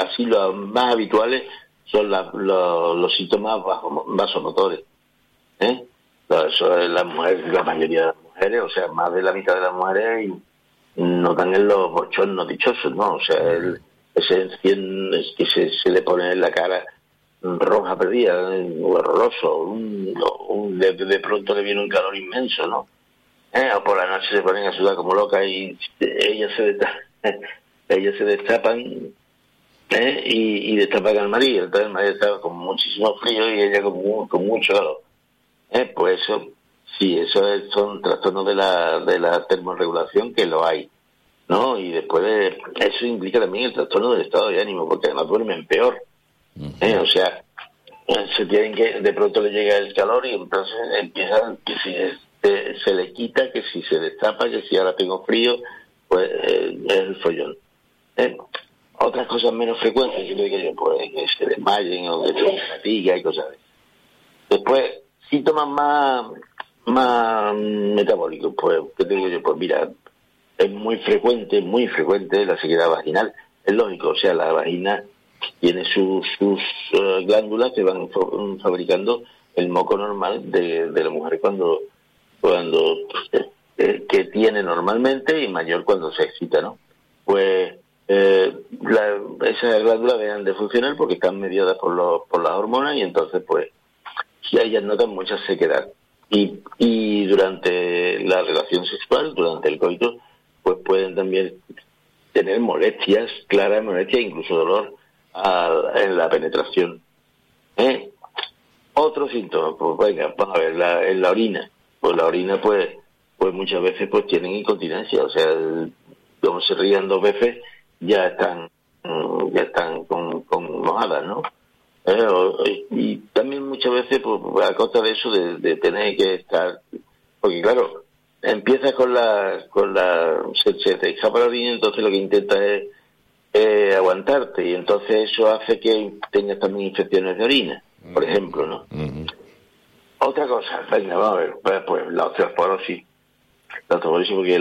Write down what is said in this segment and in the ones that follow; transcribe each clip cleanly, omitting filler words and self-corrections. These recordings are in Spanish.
así los más habituales son los síntomas vasomotores, ¿eh? Eso es la mayoría de las mujeres, o sea, más de la mitad de las mujeres notan en los bochornos dichosos, ¿no? O sea, es que se le pone en la cara roja perdida, horroroso, de pronto le viene un calor inmenso, ¿no? O por la noche se ponen a sudar como locas y ellas se destapan, y destapan al marido. Entonces el marido está con muchísimo frío y ella con mucho calor. Pues eso, sí, son trastornos de la termorregulación, que lo hay, ¿no? Y después eso implica también el trastorno del estado de ánimo, porque además duermen peor. O sea, de pronto le llega el calor y entonces empiezan que si se le quita, que si se destapa, que si ahora tengo frío, pues es el follón. Otras cosas menos frecuentes, que pues que se desmayen o que se fatiga y cosas así. Después, síntomas más metabólicos, pues, ¿qué te digo yo? Pues mira, es muy frecuente la sequedad vaginal. Es lógico, o sea, la vagina tiene sus glándulas que van fabricando el moco normal de la mujer cuando que tiene normalmente, y mayor cuando se excita, ¿no? Pues esas glándulas dejan de funcionar porque están mediadas por las hormonas, y entonces pues si ellas notan mucha sequedad y durante la relación sexual, durante el coito, pues pueden también tener molestias, claras molestias, incluso dolor en la penetración. Otro síntoma, pues venga, vamos a ver, en la orina. Pues la orina, pues muchas veces pues tienen incontinencia, o sea, como se rían 2 veces, ya están con mojadas, ¿no? Y también muchas veces, pues, a costa de eso, de tener que estar, porque claro, empiezas se te escapa la orina, entonces lo que intentas es aguantarte, y entonces eso hace que tengas también infecciones de orina, por ejemplo, ¿no? Otra cosa, venga, vamos a ver, pues la osteoporosis, porque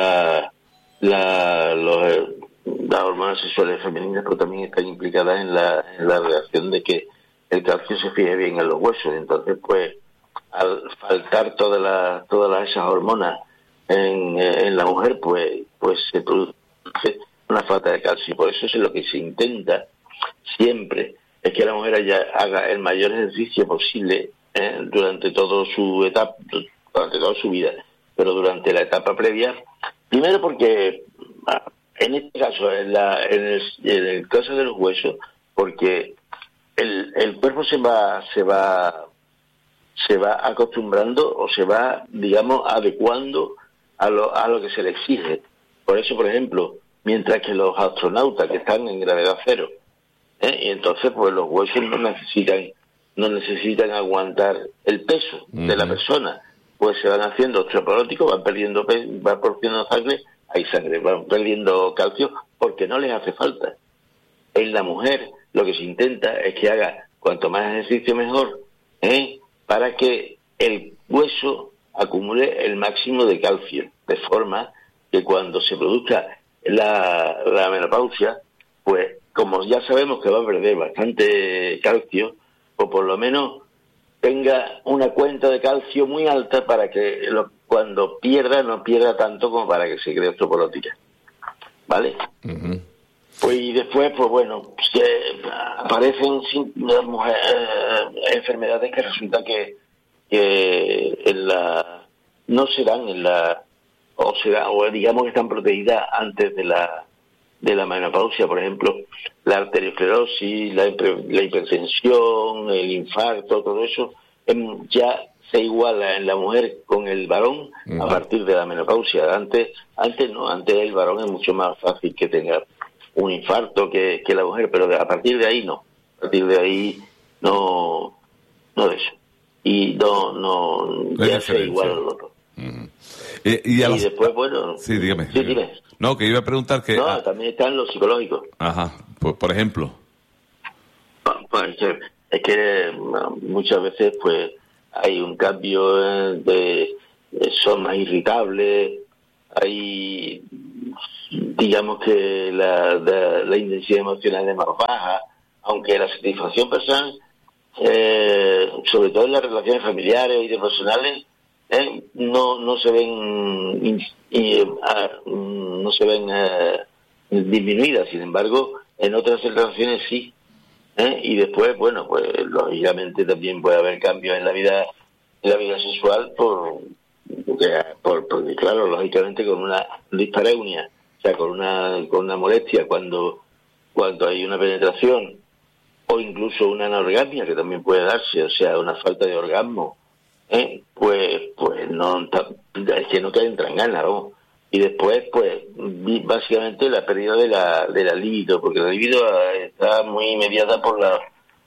las hormonas sexuales femeninas pues también están implicadas en la reacción de que el calcio se fije bien en los huesos. Entonces, pues, al faltar todas esas hormonas en la mujer, pues se produce una falta de calcio. Por eso es lo que se intenta siempre, es que la mujer haga el mayor ejercicio posible durante toda su etapa, durante toda su vida, pero durante la etapa previa, primero porque en este caso, en el caso de los huesos, porque el cuerpo se va acostumbrando, o se va, digamos, adecuando a lo que se le exige. Por eso, por ejemplo, mientras que los astronautas que están en gravedad cero, y entonces pues los huesos no necesitan aguantar el peso de la persona, pues se van haciendo osteoporóticos, van perdiendo sangre, van perdiendo calcio porque no les hace falta. En la mujer lo que se intenta es que haga cuanto más ejercicio mejor, para que el hueso acumule el máximo de calcio, de forma que cuando se produzca la menopausia, pues como ya sabemos que va a perder bastante calcio, o por lo menos tenga una cuenta de calcio muy alta para que cuando pierda, no pierda tanto como para que se cree osteoporótica. ¿Vale? Pues y después, pues bueno, aparecen enfermedades que resulta que no se dan o digamos que están protegidas antes de la menopausia. Por ejemplo, la arteriosclerosis, la hipertensión, el infarto, todo eso ya se iguala en la mujer con el varón a partir de la menopausia. Antes no, antes el varón es mucho más fácil que tenga un infarto que la mujer, pero a partir de ahí no. A partir de ahí no de eso. Y no ya se iguala los dos. Y después, bueno... Sí, dígame. Sí, dime. No, que iba a preguntar que... No, también están los psicológicos. Ajá, pues, por ejemplo. Pues, es que muchas veces pues hay un cambio son más irritables, hay digamos que la intensidad emocional es más baja, aunque la satisfacción personal, sobre todo en las relaciones familiares y personales, no se ven no se ven disminuidas. Sin embargo, en otras relaciones sí. Y después, bueno, pues lógicamente también puede haber cambios en la vida sexual porque claro, lógicamente con una dispareunia, o sea, con una molestia cuando hay una penetración, o incluso una anorgasmia que también puede darse, o sea, una falta de orgasmo, pues no, es que no te entran ganas, ¿no? Y después, pues, básicamente la pérdida de la libido, porque la libido está muy mediada por las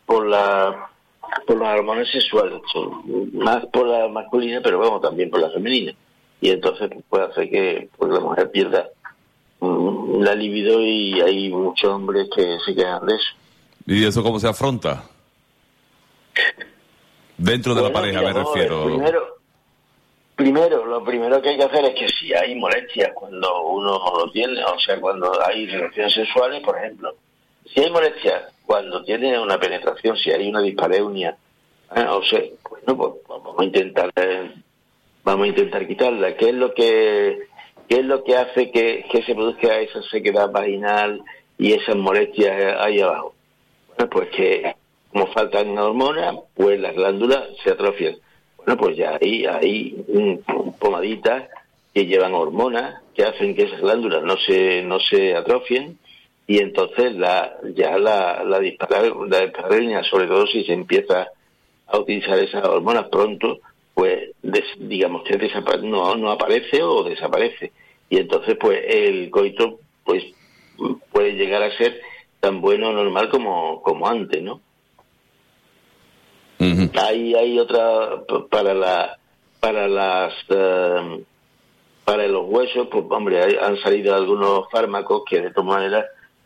hormonas sexuales, más por la masculina, pero vamos, también por la femenina. Y entonces pues, puede hacer que pues, la mujer pierda la libido, y hay muchos hombres que se quejan de eso. ¿Y eso cómo se afronta? Dentro de la pareja, me refiero. Primero, lo primero que hay que hacer es que si hay molestias cuando uno lo tiene, o sea, cuando hay relaciones sexuales, por ejemplo, si hay molestias cuando tiene una penetración, si hay una dispareunia, o sea, bueno, pues vamos a intentar quitarla. ¿Qué es lo que hace que se produzca esa sequedad vaginal y esas molestias ahí abajo? Bueno, pues que como faltan hormonas, pues las glándulas se atrofian. Bueno, pues ya hay pomaditas que llevan hormonas que hacen que esas glándulas no se atrofien, y entonces la dispareunia, sobre todo si se empieza a utilizar esas hormonas pronto, pues digamos que no aparece o desaparece, y entonces pues el coito pues puede llegar a ser tan bueno o normal como antes, ¿no? Uh-huh. Hay otra para los huesos, pues hombre, han salido algunos fármacos que de todas maneras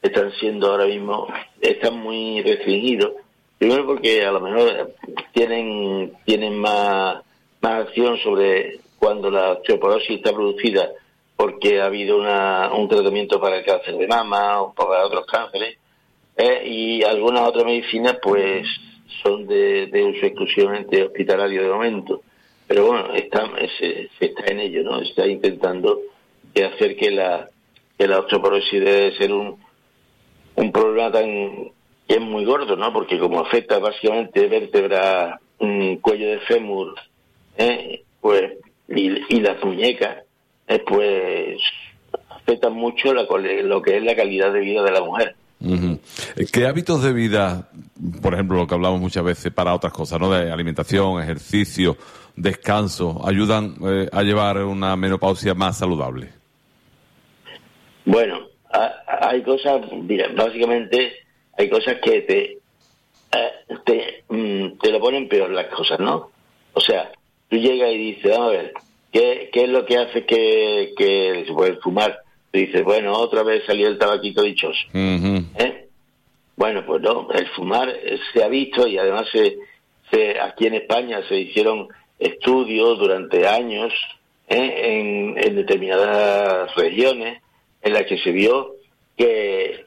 están muy restringidos. Primero porque a lo mejor tienen más acción sobre cuando la osteoporosis está producida porque ha habido un tratamiento para el cáncer de mama o para otros cánceres, y algunas otras medicinas pues son de uso exclusivamente hospitalario de momento. Pero bueno, se está en ello, ¿no? Se está intentando hacer que la osteoporosis debe ser un problema que es muy gordo, ¿no? Porque como afecta básicamente vértebra, cuello de fémur, pues y las muñecas, pues afecta mucho lo que es la calidad de vida de la mujer. Uh-huh. ¿Qué hábitos de vida, por ejemplo, lo que hablamos muchas veces para otras cosas, ¿no? De alimentación, ejercicio, descanso, ayudan a llevar una menopausia más saludable? Bueno, hay cosas, mira, básicamente hay cosas que te lo ponen peor las cosas, ¿no? O sea, tú llegas y dices, vamos a ver, ¿qué es lo que hace que se puede fumar? Tú dices, bueno, otra vez salió el tabaquito dichoso. Uh-huh. Bueno, pues no, el fumar se ha visto, y además aquí en España se hicieron estudios durante años en determinadas regiones en las que se vio que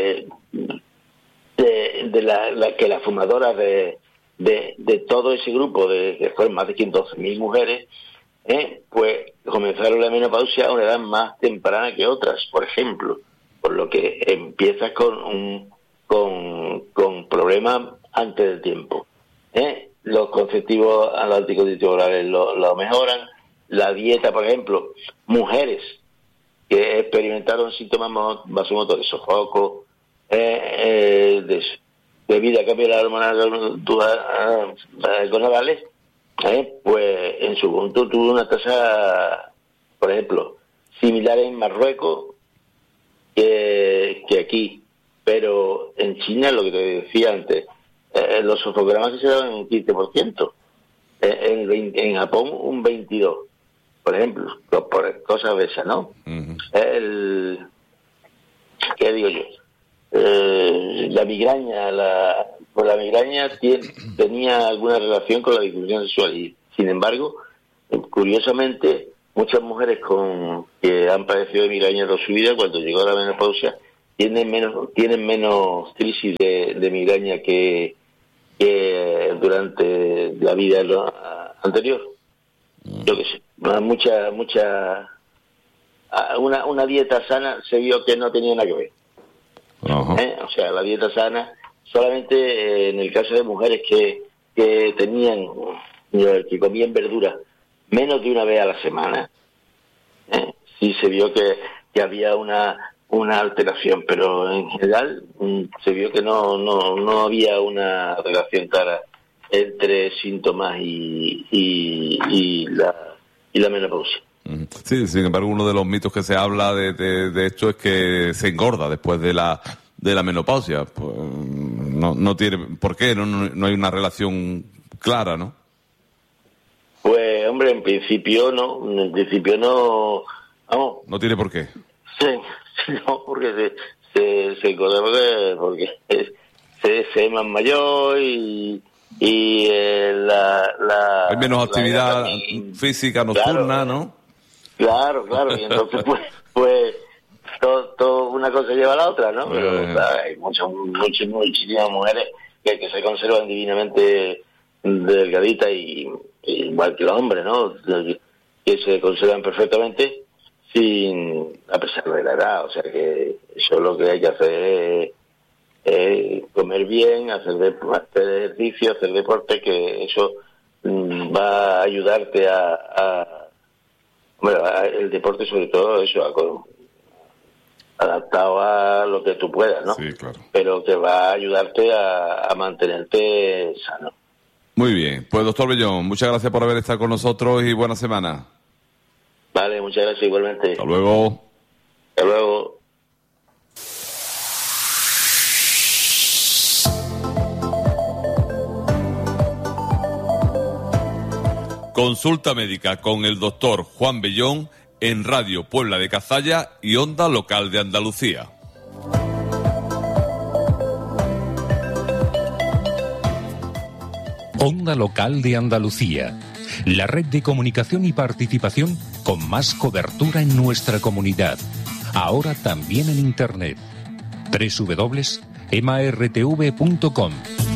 que las fumadoras de todo ese grupo, que fueron más de 112.000 mujeres, pues comenzaron la menopausia a una edad más temprana que otras, por ejemplo, por lo que empiezas con problemas antes del tiempo. Los conceptivos anticonceptivos lo mejoran. La dieta, por ejemplo, mujeres que experimentaron síntomas vasomotores, sofoco, debido a cambios de las hormonas gonadales, pues en su conjunto tuvo una tasa, por ejemplo, similar en Marruecos que aquí, pero en China, lo que te decía antes, los sofogramas que se daban un 15%, en Japón un 22%, por ejemplo, por cosas de esas, ¿no? Uh-huh. ¿Qué digo yo? La migraña, la migraña tenía alguna relación con la disfunción sexual, y sin embargo, curiosamente, muchas mujeres que han padecido de migraña toda su vida, cuando llegó la menopausia, tienen menos crisis de migraña que durante la vida anterior. Yo qué sé, una dieta sana se vio que no tenía nada que ver. O sea, la dieta sana solamente en el caso de mujeres que comían verduras menos de una vez a la semana, sí se vio que había una alteración, pero en general se vio que no había una relación clara entre síntomas y la menopausia. Sí, sin embargo, uno de los mitos que se habla de esto es que se engorda después de la menopausia. Pues, no tiene por qué, no hay una relación clara, ¿no? Pues, hombre, en principio no, vamos. No tiene por qué. Sí, no, porque se engorda porque se es más mayor y hay menos actividad física nocturna, claro, ¿no? Claro, y entonces pues todo una cosa lleva a la otra, ¿no? Pero claro, hay muchísimas mujeres que se conservan divinamente delgaditas y igual que los hombres, ¿no? Que se conservan perfectamente a pesar de la edad. O sea que eso lo que hay que hacer es comer bien, hacer ejercicio, hacer deporte, que eso va a ayudarte el deporte sobre todo eso, adaptado a lo que tú puedas, ¿no? Sí, claro. Pero que va a ayudarte a mantenerte sano. Muy bien. Pues, doctor Bellón, muchas gracias por haber estado con nosotros y buena semana. Vale, muchas gracias igualmente. Hasta luego. Hasta luego. Consulta médica con el doctor Juan Bellón en Radio Puebla de Cazalla y Onda Local de Andalucía. Onda Local de Andalucía, la red de comunicación y participación con más cobertura en nuestra comunidad. Ahora también en Internet. www.emartv.com.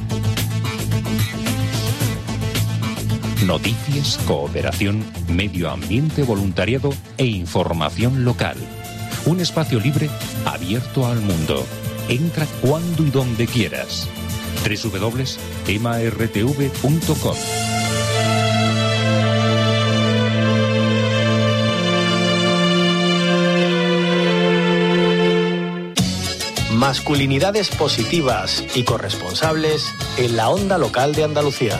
Noticias, cooperación, medio ambiente, voluntariado e información local. Un espacio libre abierto al mundo. Entra cuando y donde quieras. www.emartv.com. Masculinidades positivas y corresponsables en la Onda Local de Andalucía.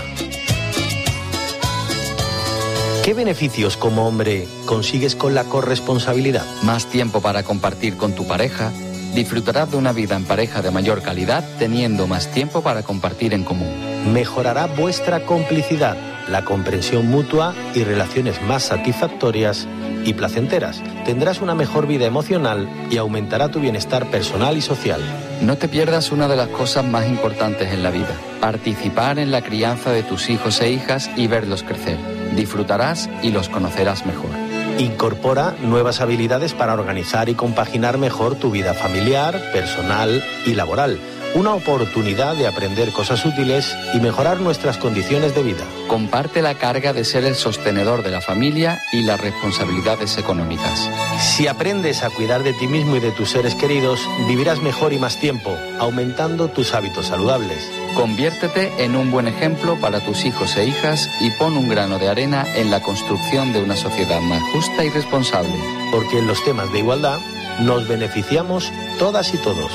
¿Qué beneficios como hombre consigues con la corresponsabilidad? Más tiempo para compartir con tu pareja. Disfrutarás de una vida en pareja de mayor calidad teniendo más tiempo para compartir en común. Mejorará vuestra complicidad, la comprensión mutua y relaciones más satisfactorias y placenteras. Tendrás una mejor vida emocional y aumentará tu bienestar personal y social. No te pierdas una de las cosas más importantes en la vida: participar en la crianza de tus hijos e hijas y verlos crecer. Disfrutarás y los conocerás mejor. Incorpora nuevas habilidades para organizar y compaginar mejor tu vida familiar, personal y laboral. Una oportunidad de aprender cosas útiles y mejorar nuestras condiciones de vida. Comparte la carga de ser el sostenedor de la familia y las responsabilidades económicas. Si aprendes a cuidar de ti mismo y de tus seres queridos, vivirás mejor y más tiempo, aumentando tus hábitos saludables. Conviértete en un buen ejemplo para tus hijos e hijas y pon un grano de arena en la construcción de una sociedad más justa y responsable. Porque en los temas de igualdad nos beneficiamos todas y todos.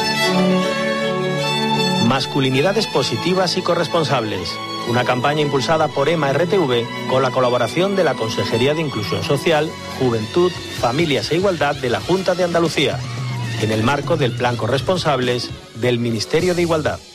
Masculinidades positivas y corresponsables. Una campaña impulsada por EMA-RTV con la colaboración de la Consejería de Inclusión Social, Juventud, Familias e Igualdad de la Junta de Andalucía, en el marco del Plan Corresponsables del Ministerio de Igualdad.